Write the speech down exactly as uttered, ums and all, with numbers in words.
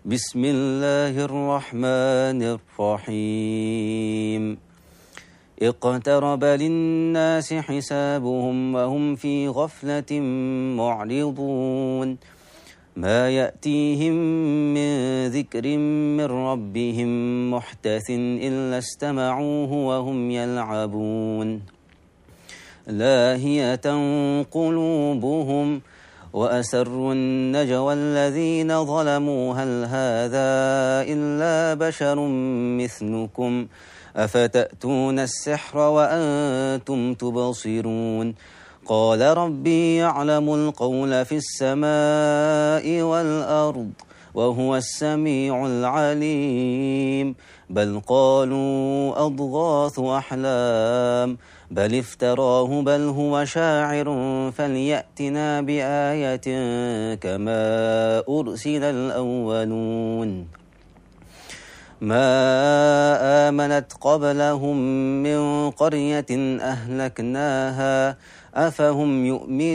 بسم الله الرحمن الرحيم اقترب للناس حسابهم وهم في غفلة معرضون ما يأتيهم من ذكر من ربهم محدث إلا استمعوه وهم يلعبون لاهية قلوبهم وأسروا النجوى الذين ظلموا هل هذا إلا بشر مثلكم أفتأتون السحر وأنتم تبصرون قال ربي يعلم القول في السماء والأرض وهو السميع العليم بل قالوا أضغاث أحلام بل افتراه بل هو شاعر فليأتنا بآية كما أرسل الأولون ما آمنت قبلهم من قرية أهلكناها أفهم يؤمنون